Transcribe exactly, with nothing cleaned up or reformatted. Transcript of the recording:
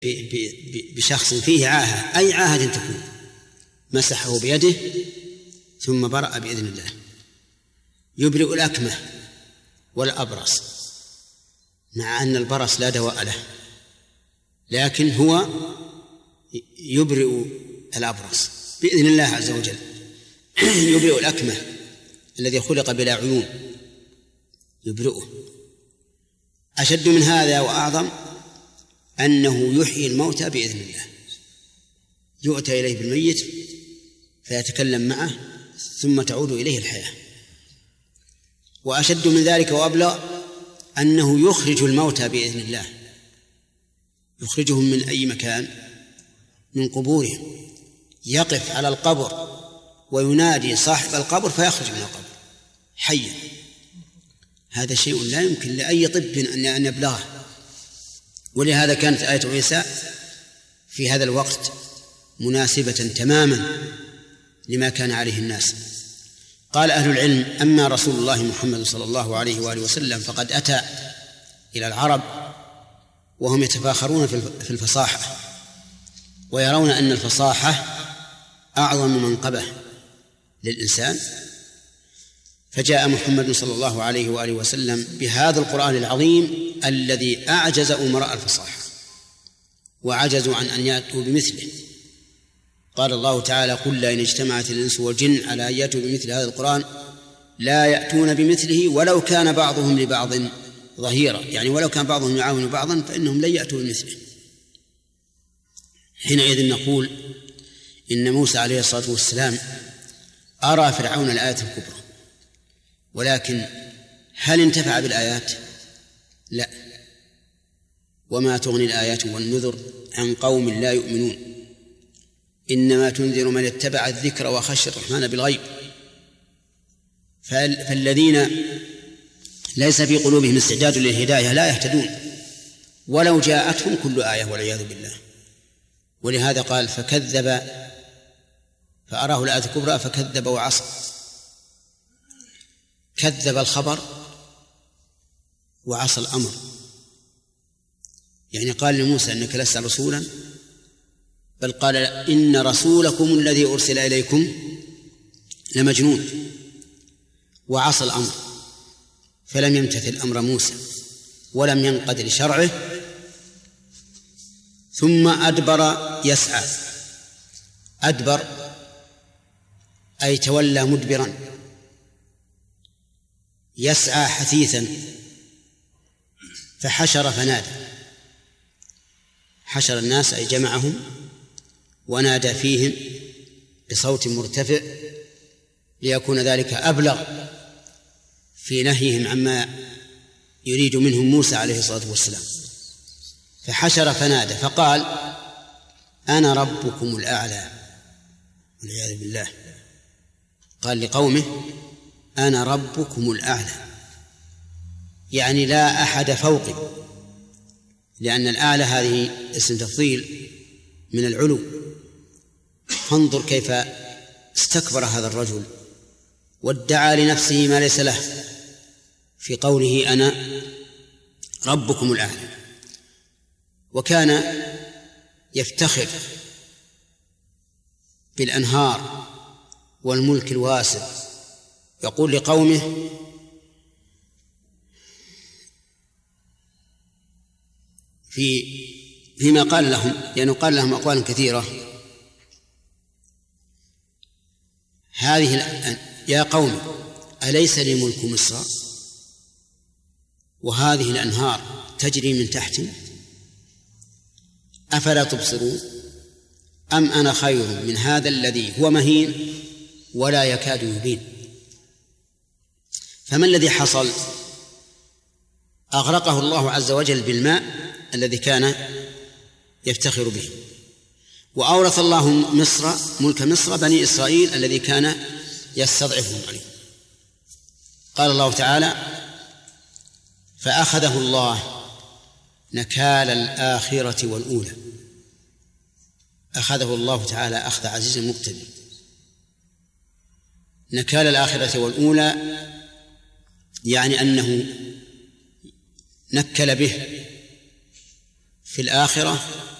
بشخص فيه عاهة، أي عاهة تكون، مسحه بيده ثم برأ بإذن الله. يبرئ الأكمه والأبرص، مع أن البرص لا دواء له، لكن هو يبرئ الأبرص بإذن الله عز وجل. يبرئ الأكمه الذي خلق بلا عيون، يبرئه. أشد من هذا وأعظم أنه يحيي الموتى بإذن الله، يؤتى إليه بالميت فيتكلم معه ثم تعود إليه الحياة. وأشد من ذلك وأبلغ أنه يخرج الموتى بإذن الله، يخرجهم من أي مكان، من قبورهم، يقف على القبر وينادي صاحب القبر فيخرج من القبر حيا. هذا شيء لا يمكن لأي طب أن يبلغه. ولهذا كانت آية عيسى في هذا الوقت مناسبة تماما لما كان عليه الناس. قال أهل العلم: أما رسول الله محمد صلى الله عليه وآله وسلم فقد أتى إلى العرب وهم يتفاخرون في الفصاحة، ويرون أن الفصاحة أعظم منقبة للإنسان، فجاء محمد صلى الله عليه وآله وسلم بهذا القرآن العظيم الذي أعجز أمراء الفصاحة وعجزوا عن أن يأتوا بمثله. قال الله تعالى: قل لئن اجتمعت الإنس والجن على أن يأتوا بمثل هذا القرآن لا يأتون بمثله ولو كان بعضهم لبعض ظهيرا، يعني ولو كان بعضهم يعاون بعضا فإنهم لن يأتوا بمثله. حينئذ نقول إن موسى عليه الصلاة والسلام أرى فرعون الآية الكبرى، ولكن هل انتفع بالآيات؟ لا. وما تغني الآيات والنذر عن قوم لا يؤمنون، إنما تنذر من اتبع الذكر وخشي الرحمن بالغيب. فالذين ليس في قلوبهم استعداد للهداية لا يهتدون ولو جاءتهم كل آية والعياذ بالله. ولهذا قال: فكذب فأراه الآية الكبرى فكذب وعصى. كذب الخبر وعصى الأمر، يعني قال لموسى: إنك لست رسولا، بل قال: إن رسولكم الذي أرسل إليكم لمجنون. وعصى الأمر فلم يمتثل أمر موسى ولم ينقد لشرعه، ثم أدبر يسعى. أدبر أي تولى مدبرا، يسعى حثيثا، فحشر فنادى. حشر الناس أي جمعهم ونادى فيهم بصوت مرتفع ليكون ذلك أبلغ في نهيهم عما يريد منهم موسى عليه الصلاة والسلام. فحشر فنادى فقال: أنا ربكم الأعلى، والعياذ بالله. قال لقومه: أنا ربكم الأعلى، يعني لا أحد فوقي، لأن الأعلى هذه اسم تفضيل من العلو. فانظر كيف استكبر هذا الرجل وادعى لنفسه ما ليس له في قوله: أنا ربكم الأعلى. وكان يفتخر بالأنهار والملك الواسع، يقول لقومه: في فيما قال لهم، لأنه قال لهم أقوال كثيرة: هذه يا قوم أليس لي ملك مصر وهذه الأنهار تجري من تحتي أفلا تبصرون أم أنا خير من هذا الذي هو مهين ولا يكاد يبين. فما الذي حصل؟ أغرقه الله عز وجل بالماء الذي كان يفتخر به، وأورث الله مصر ملك مصر بني إسرائيل الذي كان يستضعفهم عليه. قال الله تعالى: فأخذه الله نكال الآخرة والأولى. أخذه الله تعالى أخذ عزيز مقتدر. نكال الآخرة والأولى يعني أنه نكل به في الآخرة